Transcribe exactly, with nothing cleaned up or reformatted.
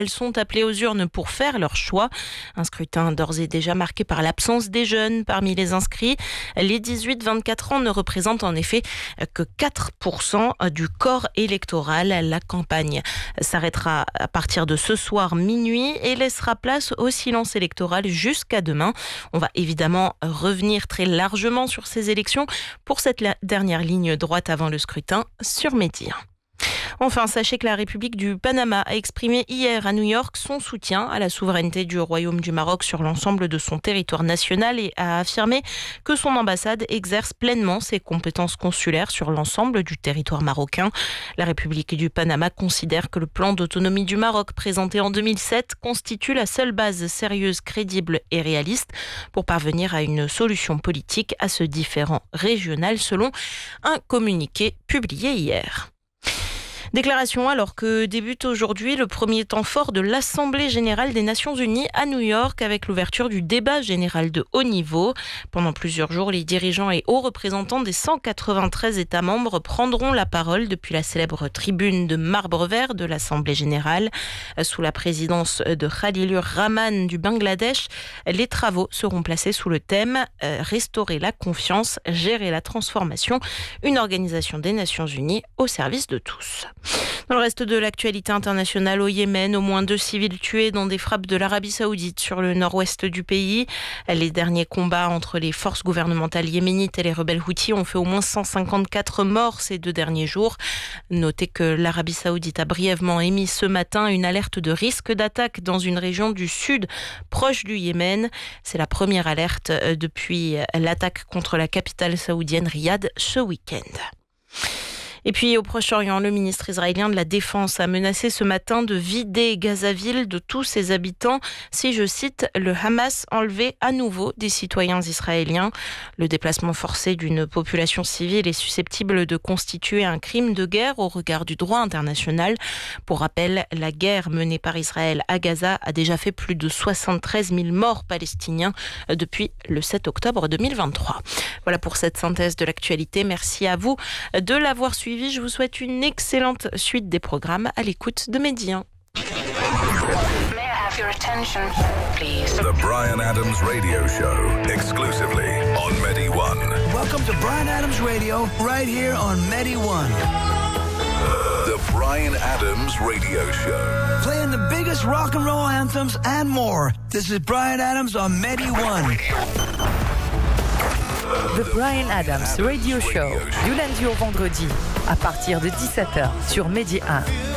Elles sont appelées aux urnes pour faire leur choix. Un scrutin d'ores et déjà marqué par l'absence des jeunes parmi les inscrits. Les dix-huit vingt-quatre ans ne représentent en effet que quatre pour cent du corps électoral. La campagne s'arrêtera à partir de ce soir minuit et laissera place au silence électoral jusqu'à demain. On va évidemment revenir très largement sur ces élections pour cette dernière ligne droite avant le scrutin sur Média. Enfin, sachez que la République du Panama a exprimé hier à New York son soutien à la souveraineté du Royaume du Maroc sur l'ensemble de son territoire national et a affirmé que son ambassade exerce pleinement ses compétences consulaires sur l'ensemble du territoire marocain. La République du Panama considère que le plan d'autonomie du Maroc présenté en deux mille sept constitue la seule base sérieuse, crédible et réaliste pour parvenir à une solution politique à ce différend régional, selon un communiqué publié hier. Déclaration alors que débute aujourd'hui le premier temps fort de l'Assemblée générale des Nations unies à New York avec l'ouverture du débat général de haut niveau. Pendant plusieurs jours, les dirigeants et hauts représentants des cent quatre-vingt-treize États membres prendront la parole depuis la célèbre tribune de marbre vert de l'Assemblée générale. Sous la présidence de Khalilur Rahman du Bangladesh, les travaux seront placés sous le thème euh, « Restaurer la confiance, gérer la transformation, une organisation des Nations unies au service de tous ». Dans le reste de l'actualité internationale, au Yémen, au moins deux civils tués dans des frappes de l'Arabie Saoudite sur le nord-ouest du pays. Les derniers combats entre les forces gouvernementales yéménites et les rebelles houthis ont fait au moins cent cinquante-quatre morts ces deux derniers jours. Notez que l'Arabie Saoudite a brièvement émis ce matin une alerte de risque d'attaque dans une région du sud proche du Yémen. C'est la première alerte depuis l'attaque contre la capitale saoudienne Riyad ce week-end. Et puis au Proche-Orient, le ministre israélien de la Défense a menacé ce matin de vider Gazaville de tous ses habitants si, je cite, le Hamas enlevait à nouveau des citoyens israéliens. Le déplacement forcé d'une population civile est susceptible de constituer un crime de guerre au regard du droit international. Pour rappel, la guerre menée par Israël à Gaza a déjà fait plus de soixante-treize mille morts palestiniens depuis le sept octobre deux mille vingt-trois. Voilà pour cette synthèse de l'actualité. Merci à vous de l'avoir suivi. Je vous souhaite une excellente suite des programmes à l'écoute de Média. May I have your attention, please? The Bryan Adams Radio Show, exclusively on Medi One. Welcome to Bryan Adams Radio, right here on Medi One. The Bryan Adams Radio Show. Playing the biggest rock and roll anthems and more. This is Bryan Adams on Medi One. The Bryan Adams Radio Show, du lundi au vendredi, à partir de dix-sept heures sur Medi un.